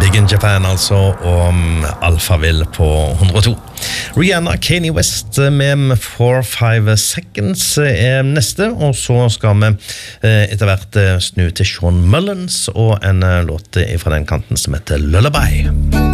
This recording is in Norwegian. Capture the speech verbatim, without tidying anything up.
Big in Japan altså, og Alphaville på hundre og to. Rihanna, Kanye West med four five seconds er neste, og så skal vi etter hvert snu til Sean Mullins og en låt fra den kanten som heter Lullaby.